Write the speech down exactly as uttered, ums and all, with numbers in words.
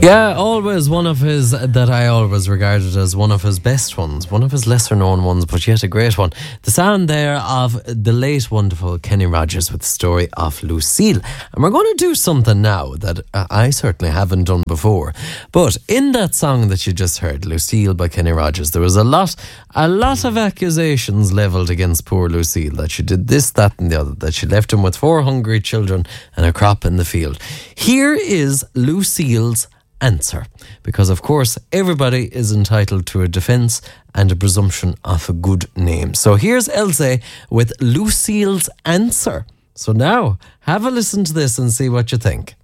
Yeah, always one of his, that I always regarded as one of his best ones, one of his lesser known ones, but yet a great one. The sound there of the late wonderful Kenny Rogers with the story of Lucille. And we're going to do something now that uh, I certainly haven't done before. But in that song that you just heard, Lucille by Kenny Rogers, there was a lot, a lot of accusations levelled against poor Lucille, that she did this, that and the other, that she left him with four hungry children and a crop in the field. Here is Lucille's answer, because of course everybody is entitled to a defence and a presumption of a good name. So here's Elsa with Lucille's answer. So now have a listen to this and see what you think.